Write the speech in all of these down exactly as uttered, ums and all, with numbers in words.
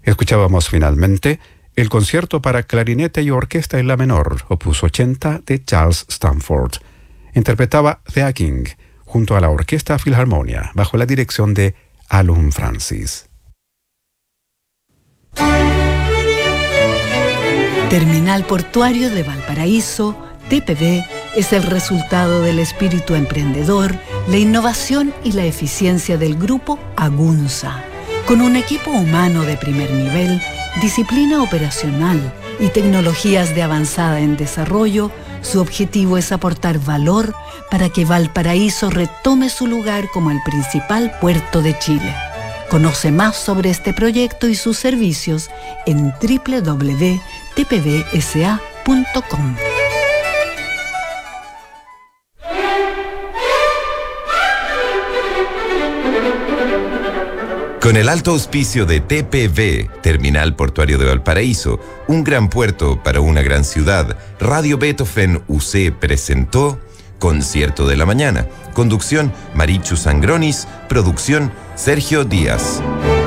Escuchábamos finalmente el concierto para clarinete y orquesta en la menor, opus ochenta de Charles Stanford. Interpretaba Thea King junto a la Orquesta Filarmonia, bajo la dirección de Alun Francis. Terminal Portuario de Valparaíso, T P V, es el resultado del espíritu emprendedor, la innovación y la eficiencia del grupo Agunza. Con un equipo humano de primer nivel, disciplina operacional y tecnologías de avanzada en desarrollo, su objetivo es aportar valor para que Valparaíso retome su lugar como el principal puerto de Chile. Conoce más sobre este proyecto y sus servicios en doble u doble u doble u punto t p v s a punto com. Con el alto auspicio de T P V, Terminal Portuario de Valparaíso, un gran puerto para una gran ciudad, Radio Beethoven U C presentó Concierto de la Mañana. Conducción Marichu Sangronis, producción Sergio Díaz.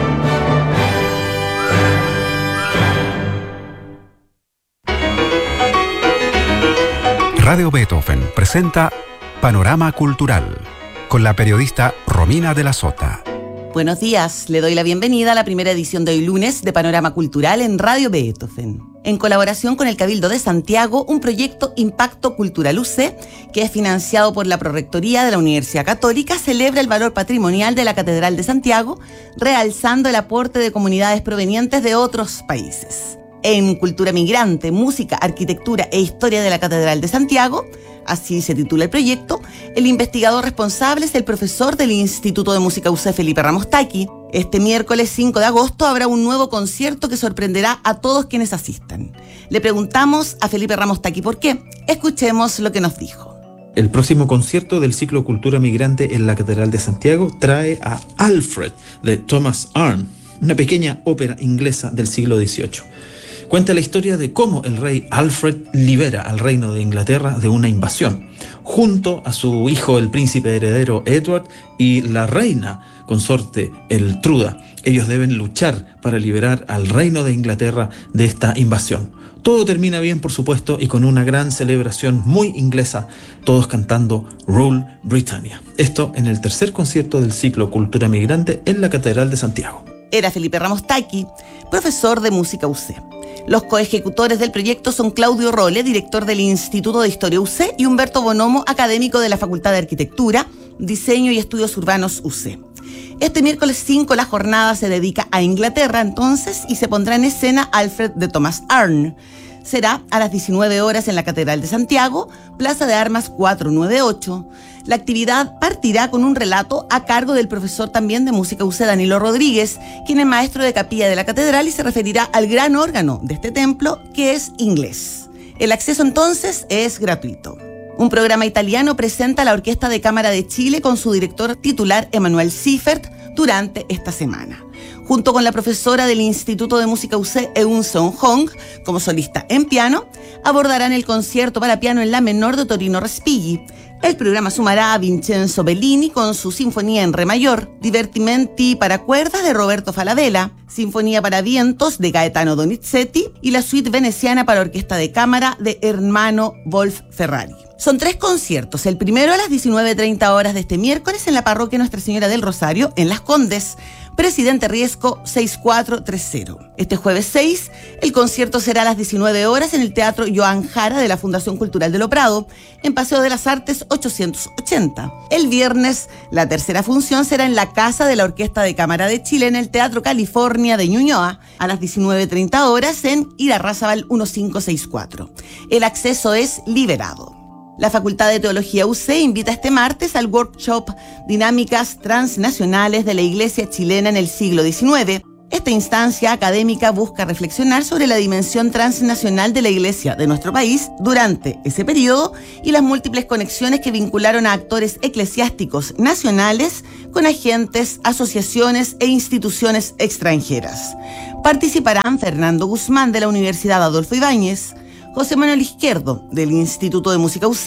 Radio Beethoven presenta Panorama Cultural con la periodista Romina de la Sota. Buenos días, le doy la bienvenida a la primera edición de hoy lunes de Panorama Cultural en Radio Beethoven. En colaboración con el Cabildo de Santiago, un proyecto Impacto Cultural U C, que es financiado por la Prorrectoría de la Universidad Católica, celebra el valor patrimonial de la Catedral de Santiago, realzando el aporte de comunidades provenientes de otros países. En Cultura Migrante, Música, Arquitectura e Historia de la Catedral de Santiago, así se titula el proyecto, el investigador responsable es el profesor del Instituto de Música U C, Felipe Ramos Taqui. Este miércoles cinco de agosto habrá un nuevo concierto que sorprenderá a todos quienes asistan. Le preguntamos a Felipe Ramos Taqui por qué. Escuchemos lo que nos dijo. El próximo concierto del ciclo Cultura Migrante en la Catedral de Santiago trae a Alfred de Thomas Arne, una pequeña ópera inglesa del siglo dieciocho. Cuenta la historia de cómo el rey Alfred libera al reino de Inglaterra de una invasión, junto a su hijo el príncipe heredero Edward y la reina consorte Eltruda. Ellos deben luchar para liberar al reino de Inglaterra de esta invasión. Todo termina bien, por supuesto, y con una gran celebración muy inglesa, todos cantando Rule Britannia. Esto en el tercer concierto del ciclo Cultura Migrante en la Catedral de Santiago. Era Felipe Ramos Taqui, profesor de Música U C. Los coejecutores del proyecto son Claudio Role, director del Instituto de Historia U C, y Humberto Bonomo, académico de la Facultad de Arquitectura, Diseño y Estudios Urbanos U C. Este miércoles cinco la jornada se dedica a Inglaterra entonces y se pondrá en escena Alfred de Thomas Arne. Será a las diecinueve horas en la Catedral de Santiago, Plaza de Armas cuatrocientos noventa y ocho. La actividad partirá con un relato a cargo del profesor también de Música U C, Danilo Rodríguez, quien es maestro de capilla de la catedral y se referirá al gran órgano de este templo, que es inglés. El acceso entonces es gratuito. Un programa italiano presenta a la Orquesta de Cámara de Chile con su director titular Emanuel Siffert durante esta semana. Junto con la profesora del Instituto de Música U C, Eun Seon Hong, como solista en piano, abordarán el concierto para piano en la menor de Torino Respighi. El programa sumará a Vincenzo Bellini con su Sinfonía en Re mayor, Divertimenti para cuerdas de Roberto Falabella, Sinfonía para vientos de Gaetano Donizetti y la Suite veneciana para orquesta de cámara de Hermano Wolf Ferrari. Son tres conciertos, el primero a las diecinueve treinta horas de este miércoles en la parroquia Nuestra Señora del Rosario, en Las Condes, Presidente Riesco seis cuatro tres cero. Este jueves seis, el concierto será a las diecinueve horas en el Teatro Joan Jara de la Fundación Cultural de Lo Prado, en Paseo de las Artes ochocientos ochenta. El viernes, la tercera función será en la Casa de la Orquesta de Cámara de Chile, en el Teatro California de Ñuñoa, a las diecinueve treinta horas en Irarrázaval quince sesenta y cuatro. El acceso es liberado. La Facultad de Teología U C invita este martes al workshop Dinámicas Transnacionales de la Iglesia Chilena en el siglo diecinueve. Esta instancia académica busca reflexionar sobre la dimensión transnacional de la Iglesia de nuestro país durante ese periodo y las múltiples conexiones que vincularon a actores eclesiásticos nacionales con agentes, asociaciones e instituciones extranjeras. Participarán Fernando Guzmán de la Universidad Adolfo Ibáñez, José Manuel Izquierdo del Instituto de Música U C,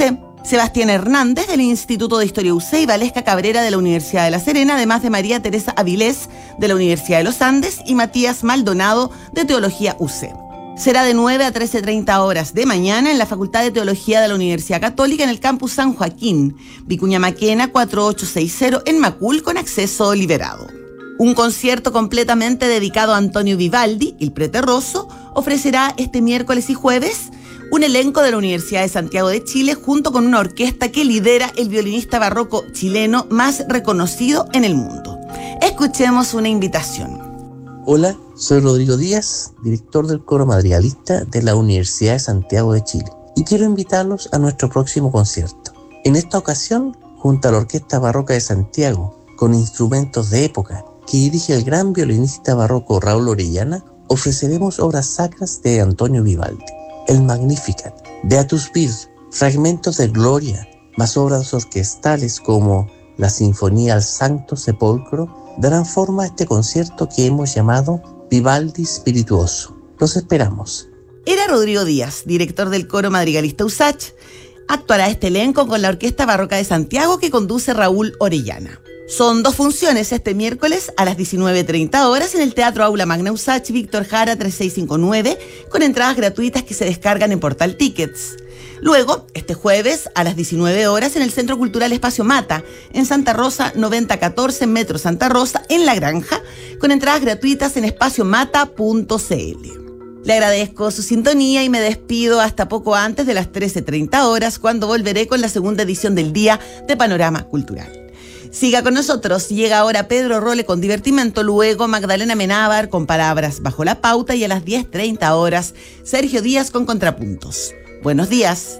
Sebastián Hernández del Instituto de Historia U C y Valesca Cabrera de la Universidad de La Serena, además de María Teresa Avilés de la Universidad de los Andes y Matías Maldonado de Teología U C. Será de nueve a trece treinta horas de mañana en la Facultad de Teología de la Universidad Católica en el campus San Joaquín, Vicuña Maquena cuatro ocho seis cero en Macul, con acceso liberado. Un concierto completamente dedicado a Antonio Vivaldi, Il Prete Rosso, ofrecerá este miércoles y jueves un elenco de la Universidad de Santiago de Chile junto con una orquesta que lidera el violinista barroco chileno más reconocido en el mundo. Escuchemos una invitación. Hola, soy Rodrigo Díaz, director del coro madrigalista de la Universidad de Santiago de Chile, y quiero invitarlos a nuestro próximo concierto. En esta ocasión, junto a la Orquesta Barroca de Santiago, con instrumentos de época que dirige el gran violinista barroco Raúl Orellana, ofreceremos obras sacras de Antonio Vivaldi. El Magnificat, Beatus Vir, fragmentos de Gloria, más obras orquestales como la Sinfonía al Sancto Sepolcro, darán forma a este concierto que hemos llamado Vivaldi Spirituoso. Los esperamos. Era Rodrigo Díaz, director del coro madrigalista U S A C H. Actuará este elenco con la Orquesta Barroca de Santiago que conduce Raúl Orellana. Son dos funciones este miércoles a las diecinueve treinta horas en el Teatro Aula Magna U S A C H Víctor Jara tres seis cinco nueve, con entradas gratuitas que se descargan en Portal Tickets. Luego, este jueves a las diecinueve horas en el Centro Cultural Espacio Mata, en Santa Rosa noventa catorce, Metro Santa Rosa, en La Granja, con entradas gratuitas en espacio mata punto c l. Le agradezco su sintonía y me despido hasta poco antes de las trece treinta horas, cuando volveré con la segunda edición del día de Panorama Cultural. Siga con nosotros, llega ahora Pedro Role con Divertimento, luego Magdalena Menábar con Palabras Bajo la Pauta y a las diez treinta horas Sergio Díaz con Contrapuntos. Buenos días.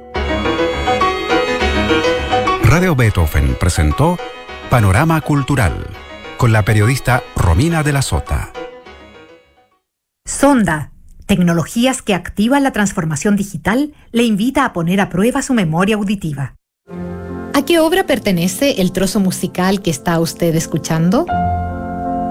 Radio Beethoven presentó Panorama Cultural con la periodista Romina de la Sota. Sonda, tecnologías que activan la transformación digital, le invita a poner a prueba su memoria auditiva. ¿A qué obra pertenece el trozo musical que está usted escuchando?